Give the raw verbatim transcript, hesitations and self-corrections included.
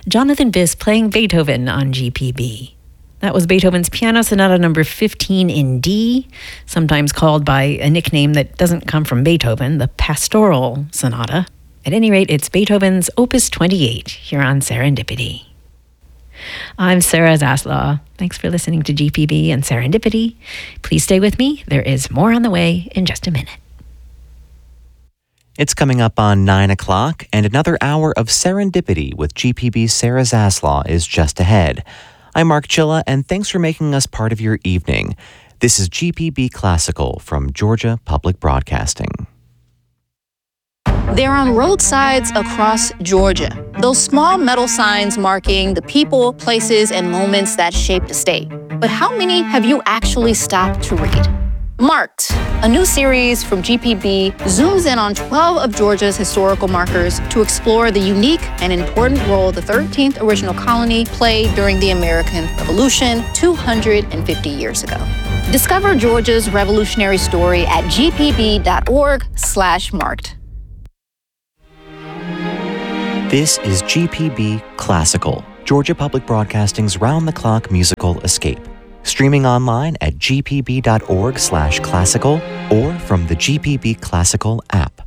Jonathan Biss playing Beethoven on G P B. That was Beethoven's Piano Sonata number fifteen in D, sometimes called by a nickname that doesn't come from Beethoven, the Pastoral Sonata. At any rate, it's Beethoven's Opus twenty-eight here on Serendipity. I'm Sarah Zaslaw. Thanks for listening to G P B and Serendipity. Please stay with me. There is more on the way in just a minute. It's coming up on nine o'clock, and another hour of Serendipity with G P B's Sarah Zaslaw is just ahead. I'm Mark Chilla, and thanks for making us part of your evening. This is G P B Classical from Georgia Public Broadcasting. They're on roadsides across Georgia. Those small metal signs marking the people, places, and moments that shaped a state. But how many have you actually stopped to read? Marked, a new series from G P B, zooms in on twelve of Georgia's historical markers to explore the unique and important role the thirteenth original colony played during the American Revolution two hundred fifty years ago. Discover Georgia's revolutionary story at gpb.org slash marked. This is G P B Classical, Georgia Public Broadcasting's round-the-clock musical escape. Streaming online at gpb.org slash classical or from the G P B Classical app.